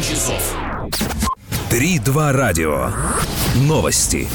часов. 3-2 радио. Новости.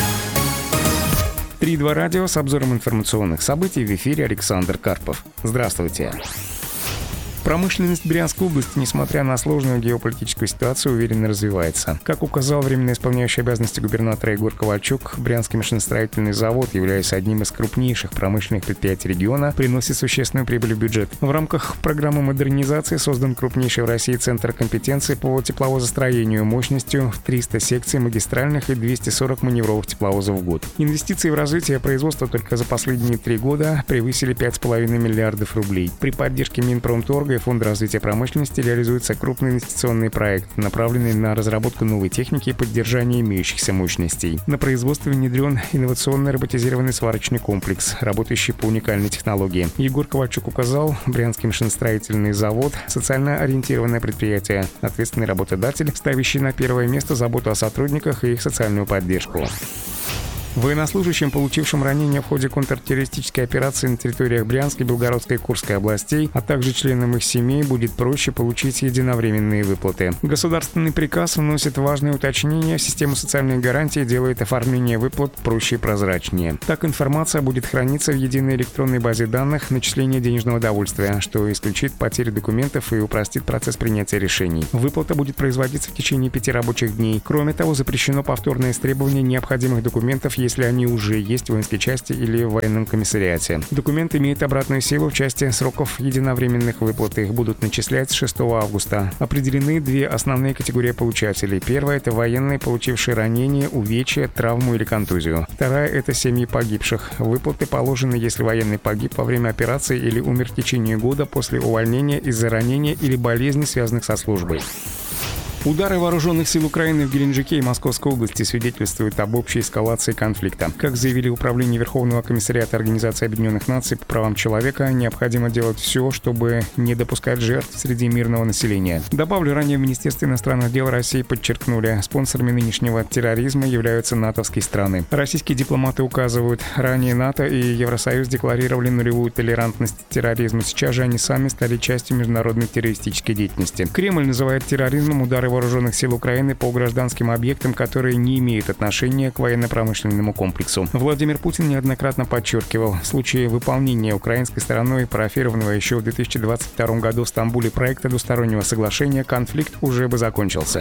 3-2 радио с обзором информационных событий. В эфире Александр Карпов. Здравствуйте. Промышленность Брянской области, несмотря на сложную геополитическую ситуацию, уверенно развивается. Как указал временно исполняющий обязанности губернатора Егор Ковальчук, Брянский машиностроительный завод, являясь одним из крупнейших промышленных предприятий региона, приносит существенную прибыль в бюджет. В рамках программы модернизации создан крупнейший в России центр компетенции по тепловозостроению мощностью в 300 секций магистральных и 240 маневровых тепловозов в год. Инвестиции в развитие производства только за последние 3 года превысили 5,5 миллиардов рублей. При поддержке Минпромторга и Фонда развития промышленности реализуется крупный инвестиционный проект, направленный на разработку новой техники и поддержание имеющихся мощностей. На производство внедрен инновационный роботизированный сварочный комплекс, работающий по уникальной технологии. Егор Ковальчук указал, Брянский машиностроительный завод – социально ориентированное предприятие, ответственный работодатель, ставящий на первое место заботу о сотрудниках и их социальную поддержку. Военнослужащим, получившим ранения в ходе контртеррористической операции на территориях Брянской, Белгородской и Курской областей, а также членам их семей, будет проще получить единовременные выплаты. Государственный приказ вносит важные уточнения в систему социальных гарантий и делает оформление выплат проще и прозрачнее. Так, информация будет храниться в единой электронной базе данных начисления денежного довольствия, что исключит потери документов и упростит процесс принятия решений. Выплата будет производиться в течение 5 рабочих дней. Кроме того, запрещено повторное истребование необходимых документов, если они уже есть в воинской части или в военном комиссариате. Документ имеет обратную силу в части сроков единовременных выплат. Их будут начислять с 6 августа. Определены 2 основные категории получателей. Первая – это военные, получившие ранение, увечья, травму или контузию. Вторая – это семьи погибших. Выплаты положены, если военный погиб во время операции или умер в течение года после увольнения из-за ранения или болезни, связанных со службой. Удары вооруженных сил Украины в Геленджике и Московской области свидетельствуют об общей эскалации конфликта. Как заявили в Управлении Верховного комиссариата Организации Объединенных Наций по правам человека, необходимо делать все, чтобы не допускать жертв среди мирного населения. Добавлю, ранее в Министерстве иностранных дел России подчеркнули, спонсорами нынешнего терроризма являются натовские страны. Российские дипломаты указывают, ранее НАТО и Евросоюз декларировали нулевую толерантность терроризму. Сейчас же они сами стали частью международной террористической деятельности. Кремль называет терроризмом удары вооруженных сил Украины по гражданским объектам, которые не имеют отношения к военно-промышленному комплексу. Владимир Путин неоднократно подчеркивал, в случае выполнения украинской стороной парафированного еще в 2022 году в Стамбуле проекта двустороннего соглашения, конфликт уже бы закончился.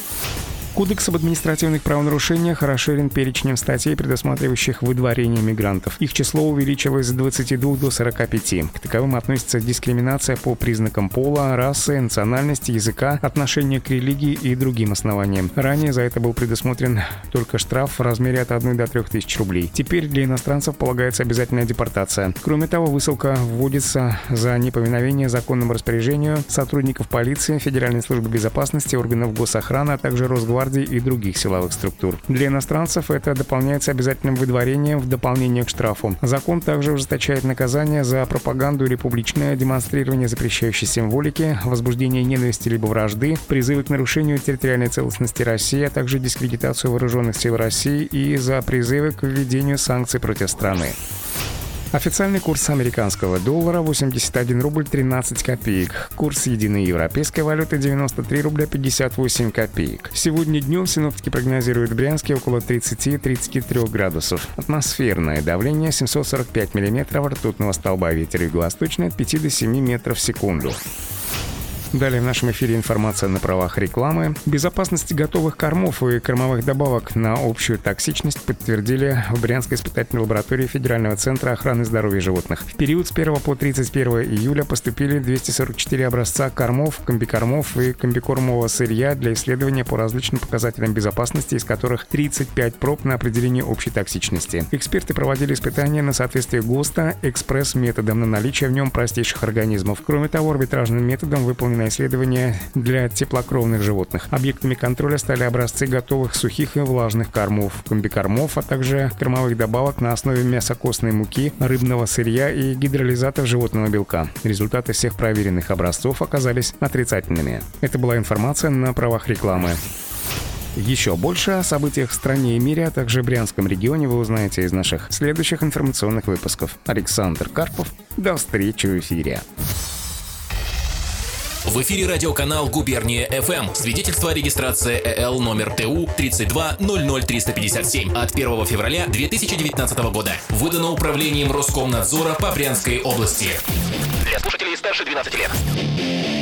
Кодекс об административных правонарушениях расширен перечнем статей, предусматривающих выдворение мигрантов. Их число увеличилось с 22 до 45. К таковым относятся дискриминация по признакам пола, расы, национальности, языка, отношения к религии и другим основаниям. Ранее за это был предусмотрен только штраф в размере от 1 до 3 тысяч рублей. Теперь для иностранцев полагается обязательная депортация. Кроме того, высылка вводится за неповиновение законному распоряжению сотрудников полиции, Федеральной службы безопасности, органов госохраны, а также Росгвардии и других силовых структур. Для иностранцев это дополняется обязательным выдворением в дополнение к штрафу. Закон также ужесточает наказание за пропаганду или публичное демонстрирование запрещающей символики, возбуждение ненависти либо вражды, призывы к нарушению территориальной целостности России, а также дискредитацию вооруженных сил России и за призывы к введению санкций против страны. Официальный курс американского доллара 81 рубль 13 копеек. Курс единой европейской валюты 93 рубля 58 копеек. Сегодня днем синоптики прогнозируют в Брянске около 30-33 градусов. Атмосферное давление 745 миллиметров ртутного столба. Ветер юго-восточный от 5 до 7 метров в секунду. Далее в нашем эфире информация на правах рекламы. Безопасность готовых кормов и кормовых добавок на общую токсичность подтвердили в Брянской испытательной лаборатории Федерального центра охраны здоровья животных. В период с 1 по 31 июля поступили 244 образца кормов, комбикормов и комбикормового сырья для исследования по различным показателям безопасности, из которых 35 проб на определение общей токсичности. Эксперты проводили испытания на соответствие ГОСТа экспресс-методом на наличие в нем простейших организмов. Кроме того, арбитражным методом выполнено исследования для теплокровных животных. Объектами контроля стали образцы готовых сухих и влажных кормов, комбикормов, а также кормовых добавок на основе мясокостной муки, рыбного сырья и гидролизатов животного белка. Результаты всех проверенных образцов оказались отрицательными. Это была информация на правах рекламы. Еще больше о событиях в стране и мире, а также Брянском регионе вы узнаете из наших следующих информационных выпусков. Александр Карпов. До встречи в эфире. В эфире радиоканал «Губерния ФМ». Свидетельство о регистрации ЭЛ номер ТУ 3200357 от 1 февраля 2019 года. Выдано Управлением Роскомнадзора по Брянской области. Для слушателей старше 12 лет.